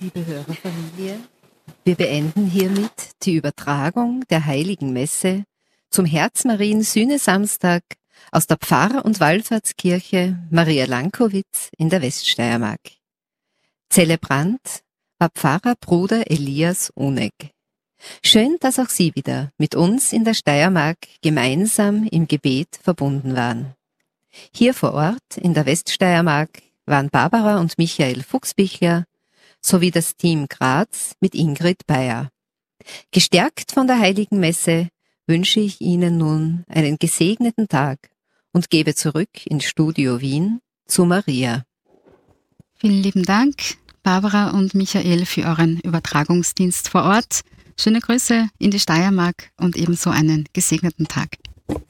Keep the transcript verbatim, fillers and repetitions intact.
Liebe Hörerfamilie, wir beenden hiermit die Übertragung der Heiligen Messe zum Herzmarien-Sühne-Samstag aus der Pfarr- und Wallfahrtskirche Maria Lankowitz in der Weststeiermark. Zelebrant war Pfarrer Bruder Elias Uneg. Schön, dass auch Sie wieder mit uns in der Steiermark gemeinsam im Gebet verbunden waren. Hier vor Ort in der Weststeiermark waren Barbara und Michael Fuchsbichler sowie das Team Graz mit Ingrid Bayer. Gestärkt von der Heiligen Messe wünsche ich Ihnen nun einen gesegneten Tag und gebe zurück ins Studio Wien zu Maria. Vielen lieben Dank, Barbara und Michael, für euren Übertragungsdienst vor Ort. Schöne Grüße in die Steiermark und ebenso einen gesegneten Tag.